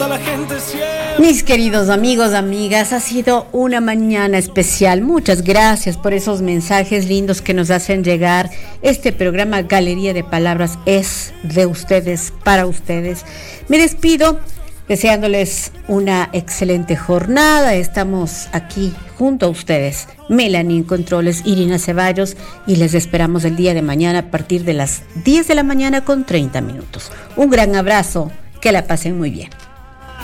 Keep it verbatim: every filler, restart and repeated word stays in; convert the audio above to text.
Mis queridos amigos, amigas, ha sido una mañana especial. Muchas gracias por esos mensajes lindos que nos hacen llegar. Este programa Galería de Palabras es de ustedes, para ustedes. Me despido deseándoles una excelente jornada. Estamos aquí junto a ustedes, Melanie en Controles, Irina Ceballos, y les esperamos el día de mañana a partir de las diez de la mañana con treinta minutos. Un gran abrazo, que la pasen muy bien.